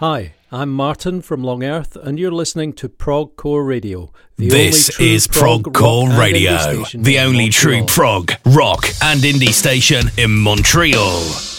Hi, I'm Martin from Long Earth, and you're listening to Progcore Radio. This is Progcore Radio, the only true prog, rock and indie station in Montreal.